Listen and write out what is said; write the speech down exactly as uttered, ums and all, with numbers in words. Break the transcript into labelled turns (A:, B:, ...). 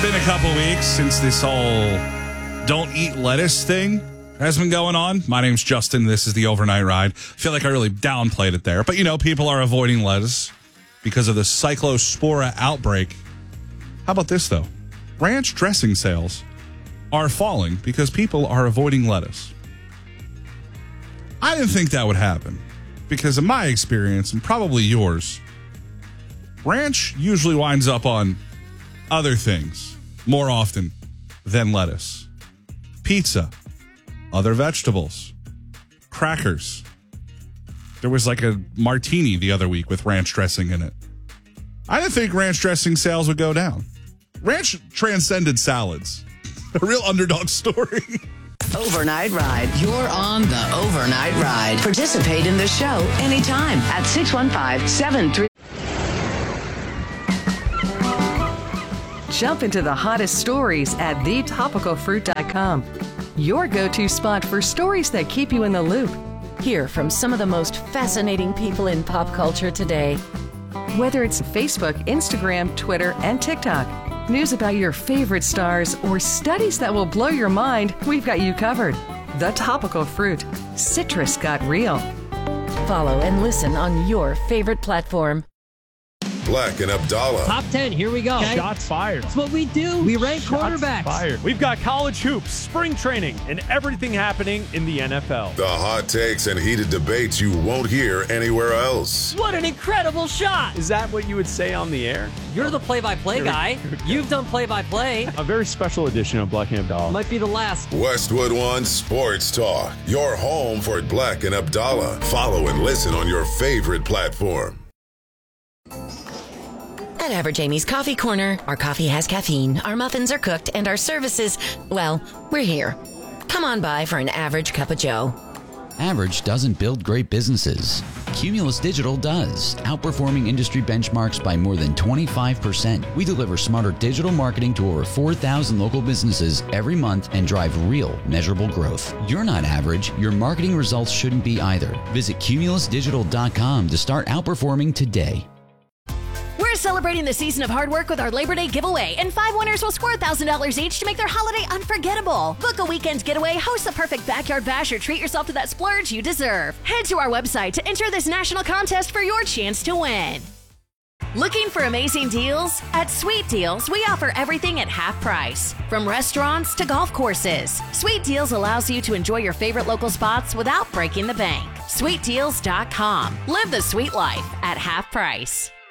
A: Been a couple weeks since this whole don't eat lettuce thing has been going on. My name's Justin. This is the Overnight Ride. I feel like I really downplayed it there. But, you know, people are avoiding lettuce because of the Cyclospora outbreak. How about this, though? Ranch dressing sales are falling because people are avoiding lettuce. I didn't think that would happen because in my experience, and probably yours, ranch usually winds up on other things more often than lettuce. Pizza, other vegetables, crackers. There was like a martini the other week with ranch dressing in it. I didn't think ranch dressing sales would go down. Ranch transcended salads. A real underdog story.
B: Overnight Ride. You're on the Overnight Ride. Participate in the show anytime at six one five, seven three.
C: Jump into the hottest stories at the topical fruit dot com. Your go-to spot for stories that keep you in the loop.
D: Hear from some of the most fascinating people in pop culture today.
C: Whether it's Facebook, Instagram, Twitter, and TikTok, news about your favorite stars, or studies that will blow your mind, we've got you covered. The Topical Fruit. Citrus got real.
D: Follow and listen on your favorite platform.
E: Black and Abdallah.
F: Top ten, here we go.
G: Okay. Shots fired.
F: That's what we do. We rank
G: Shots
F: quarterbacks.
G: Fired. We've got college hoops, spring training, and everything happening in the N F L.
E: The hot takes and heated debates you won't hear anywhere else.
F: What an incredible shot.
G: Is that what you would say on the air?
F: You're the play-by-play
G: Here we-
F: guy.
G: here we go.
F: You've done play-by-play.
G: A very special edition of Black and Abdallah.
F: Might be the last.
E: Westwood One Sports Talk. Your home for Black and Abdallah. Follow and listen on your favorite platform.
D: At Average Amy's Coffee Corner, our coffee has caffeine, our muffins are cooked, and our services, well, we're here. Come on by for an average cup of joe.
H: Average doesn't build great businesses. Cumulus Digital does, outperforming industry benchmarks by more than twenty-five percent. We deliver smarter digital marketing to over four thousand local businesses every month and drive real, measurable growth. You're not average. Your marketing results shouldn't be either. Visit cumulus digital dot com to start outperforming today.
I: We're celebrating the season of hard work with our Labor Day giveaway, and five winners will score one thousand dollars each to make their holiday unforgettable. Book a weekend getaway, host the perfect backyard bash, or treat yourself to that splurge you deserve. Head to our website to enter this national contest for your chance to win. Looking for amazing deals? At Sweet Deals, we offer everything at half price. From restaurants to golf courses, Sweet Deals allows you to enjoy your favorite local spots without breaking the bank. sweet deals dot com. Live the sweet life at half price.